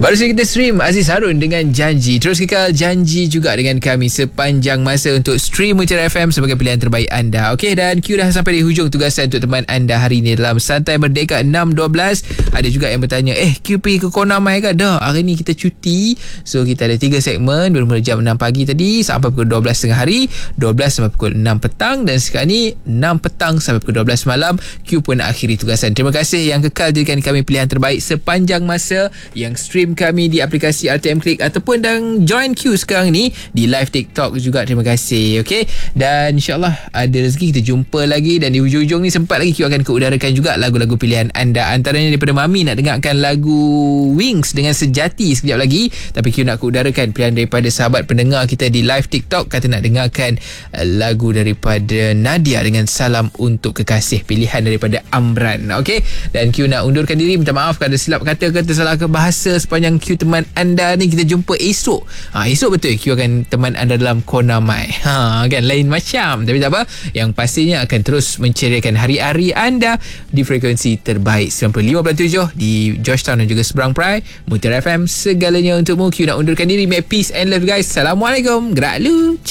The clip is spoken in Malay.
Baru saja kita stream Aziz Harun dengan Janji. Terus kekal janji juga dengan kami sepanjang masa untuk stream Mutiara FM sebagai pilihan terbaik anda. Okey, dan Q dah sampai di hujung tugasan untuk teman anda hari ini dalam Santai Merdeka 6.12. Ada juga yang bertanya, Q pergi ke Konamai ke? Dah, hari ni kita cuti. So kita ada 3 segmen bermula jam 6 pagi tadi sampai pukul 12 tengah hari, 12 sampai pukul 6 petang, dan sekarang ni 6 petang sampai pukul 12 malam. Q pun nak akhiri tugasan. Terima kasih yang kekal jadikan kami pilihan terbaik sepanjang masa, yang stream kami di aplikasi RTM Click ataupun dan join Q sekarang ni di live TikTok juga. Terima kasih. Okey, dan insyaAllah ada rezeki kita jumpa lagi, dan di hujung-hujung ni sempat lagi Q akan keudarakan juga lagu-lagu pilihan anda. Antaranya daripada Mami nak dengarkan lagu Wings dengan Sejati sekejap lagi, tapi Q nak keudarakan pilihan daripada sahabat pendengar kita di live TikTok, kata nak dengarkan lagu daripada Nadia dengan Salam Untuk Kekasih, pilihan daripada Amran. Okey, dan Q nak undurkan diri, minta maaf kalau ada silap kata ke tersalah ke bahasa sepanjang Q teman anda ni. Kita jumpa esok. Esok betul Q akan teman anda dalam Konamai. Kan lain macam, tapi tak apa, yang pastinya akan terus menceriakan hari-hari anda di frekuensi terbaik 95.7 di Georgetown dan juga seberang Perai. Mutiara FM, segalanya untukmu. Q nak undurkan diri. Make peace and love guys. Assalamualaikum. Gerak lu.